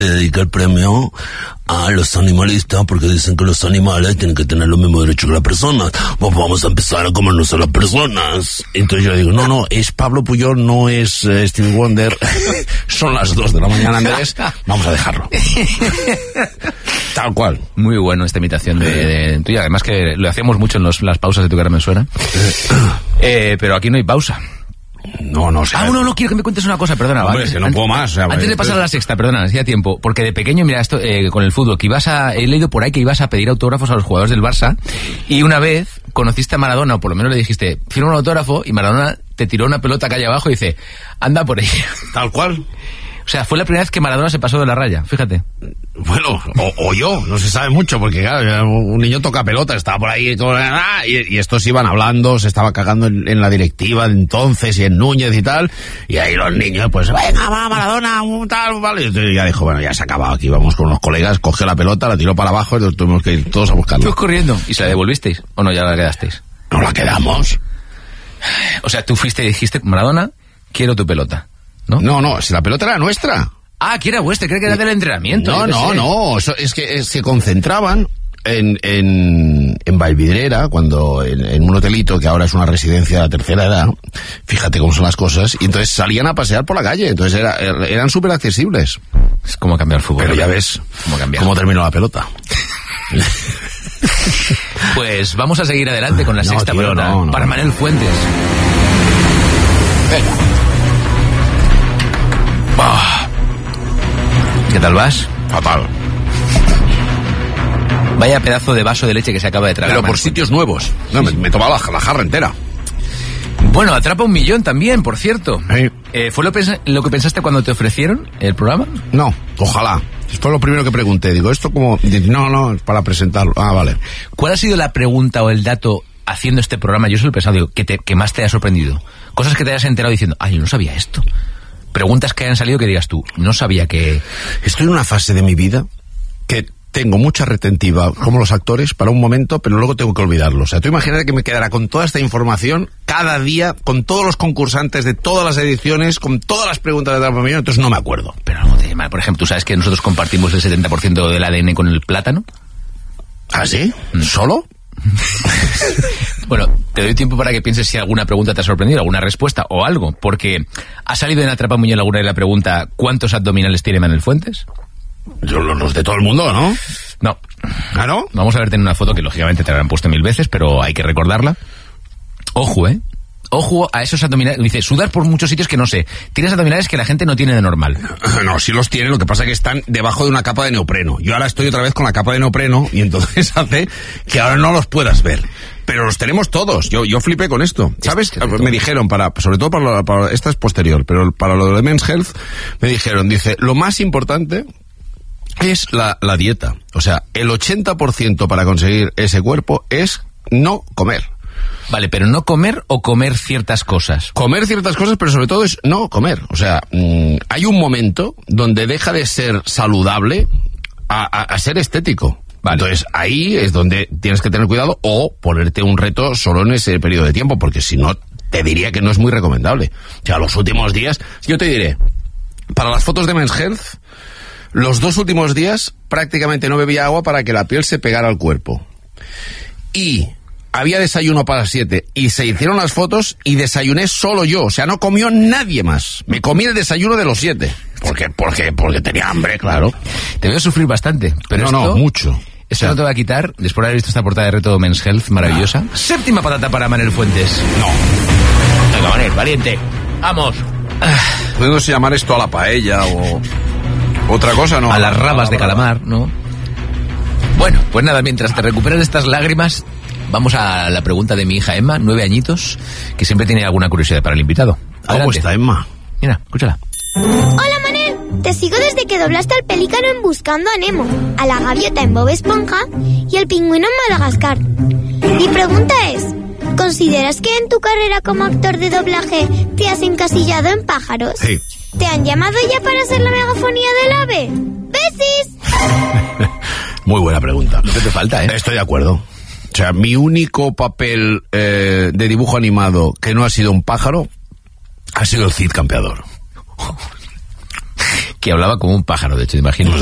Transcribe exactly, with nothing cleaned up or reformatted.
dedica el premio a los animalistas porque dicen que los animales tienen que tener los mismos derechos que las personas. Pues vamos a empezar a comernos a las personas. Entonces yo digo, no, no, es Pablo Puyol, no es uh, Stevie Wonder. Son las dos de la mañana, Andrés. Vamos a dejarlo. Tal cual. Muy bueno esta imitación de, de tuya. Además que lo hacíamos mucho en los, las pausas de Tu cara me suena. Eh, pero aquí no hay pausa. No, no sé. Ah, no, no, quiero que me cuentes una cosa, perdona. Hombre, antes, es que no puedo más. O sea, antes de pasar a la sexta, perdona, hacía tiempo. Porque de pequeño, mira, esto eh, con el fútbol, que ibas a... He leído por ahí que ibas a pedir autógrafos a los jugadores del Barça. Y una vez conociste a Maradona, o por lo menos le dijiste, firma un autógrafo, y Maradona te tiró una pelota calle abajo y dice, anda por ella. Tal cual. O sea, fue la primera vez que Maradona se pasó de la raya, fíjate. Bueno, o, o yo, no se sabe mucho, porque claro, un niño toca pelota, estaba por ahí con, y, y estos iban hablando, se estaba cagando en, en la directiva de entonces y en Núñez y tal, y ahí los niños, pues, venga, va, Maradona, un tal, vale. Y entonces ya dijo, bueno, ya se ha acabado aquí, vamos con los colegas, cogió la pelota, la tiró para abajo y tuvimos que ir todos a buscarla. ¿Todos corriendo? ¿Y se la devolvisteis? ¿O no, ya la quedasteis? No la quedamos. O sea, tú fuiste y dijiste, Maradona, quiero tu pelota. ¿No? No, no, si la pelota era nuestra. Ah, que era vuestra, creo que era del entrenamiento. No, no, sé. no, eso, es que es, se concentraban en, en, en Valvidrera, cuando en, en un hotelito que ahora es una residencia de tercera edad, fíjate cómo son las cosas, y entonces salían a pasear por la calle, entonces era, eran súper accesibles. Es como cambiar el fútbol. Pero ya ves cómo, cómo terminó la pelota. Pues vamos a seguir adelante con la no, sexta tío, pelota no, no. para Manel Fuentes. Venga. Oh. ¿Qué tal vas? Fatal. Vaya pedazo de vaso de leche que se acaba de tragar. Pero por sitios nuevos. No, me, me he tomado la, la jarra entera. Bueno, atrapa un millón también, por cierto. Sí. Eh, ¿Fue lo, lo que pensaste cuando te ofrecieron el programa? No, ojalá. Fue lo primero que pregunté. Digo, ¿esto como? No, no, es para presentarlo. Ah, vale. ¿Cuál ha sido la pregunta o el dato haciendo este programa? Yo solo he pensado, digo, que, te, que más te ha sorprendido. Cosas que te hayas enterado diciendo, ay, yo no sabía esto. Preguntas que hayan salido que digas tú, no sabía que... Estoy en una fase de mi vida que tengo mucha retentiva, como los actores, para un momento, pero luego tengo que olvidarlo. O sea, tú imagínate que me quedara con toda esta información cada día, con todos los concursantes de todas las ediciones, con todas las preguntas de Atrapa un Millón, entonces no me acuerdo. Pero algo te llama. Por ejemplo, ¿tú sabes que nosotros compartimos el setenta por ciento del A D N con el plátano? ¿Ah, sí? ¿Solo? Bueno, te doy tiempo para que pienses si alguna pregunta te ha sorprendido, alguna respuesta o algo, porque ha salido en Atrapa un Millón alguna de la pregunta ¿cuántos abdominales tiene Manel Fuentes? Yo, los de todo el mundo, ¿no? No. ¿Ah, no? Vamos a verte en una foto que lógicamente te habrán puesto mil veces, pero hay que recordarla. Ojo, ¿eh? Ojo a esos abdominales. Dice, sudar por muchos sitios que no sé. Tienes abdominales que la gente no tiene de normal. No, sí los tiene, lo que pasa es que están debajo de una capa de neopreno. Yo ahora estoy otra vez con la capa de neopreno y entonces hace que ahora no los puedas ver. Pero los tenemos todos. Yo yo flipé con esto. ¿Sabes? Me dijeron, para sobre todo para, lo, para... Esta es posterior, pero para lo de Men's Health, me dijeron, dice, lo más importante es la, la dieta. O sea, el ochenta por ciento para conseguir ese cuerpo es no comer. Vale, pero no comer o comer ciertas cosas. Comer ciertas cosas, pero sobre todo es no comer. O sea, mmm, hay un momento donde deja de ser saludable a, a, a ser estético. Vale. Entonces, ahí es donde tienes que tener cuidado o ponerte un reto solo en ese periodo de tiempo, porque si no, te diría que no es muy recomendable. O sea, los últimos días, yo te diré, para las fotos de Men's Health, los dos últimos días prácticamente no bebía agua para que la piel se pegara al cuerpo. Y había desayuno para las siete y se hicieron las fotos y desayuné solo yo. O sea, no comió nadie más. Me comí el desayuno de los siete. ¿Por qué? Porque, porque tenía hambre, claro. Te veo sufrir bastante. Pero no, esto, no, mucho. Eso o sea, no te va a quitar, después de haber visto esta portada de Reto Men's Health maravillosa. Ah. Séptima patata para Manel Fuentes. No. Venga, Manel, valiente. Vamos. Podemos llamar esto a la paella o otra cosa, ¿no? A las rabas de calamar, ¿no? Bueno, pues nada, mientras te recuperas de estas lágrimas, vamos a la pregunta de mi hija Emma, nueve añitos, que siempre tiene alguna curiosidad para el invitado. ¿Cómo está, Emma? Mira, escúchala. Hola, Manel. Te sigo desde que doblaste al pelícano en Buscando a Nemo, a la gaviota en Bob Esponja y al pingüino en Madagascar. Mi pregunta es, ¿consideras que en tu carrera como actor de doblaje te has encasillado en pájaros? Sí. ¿Te han llamado ya para hacer la megafonía del ave? ¡Besis! Muy buena pregunta. Lo que te falta, ¿eh? Estoy de acuerdo. O sea, mi único papel eh, de dibujo animado que no ha sido un pájaro ha sido el Cid Campeador. que hablaba como un pájaro, de hecho, imagino.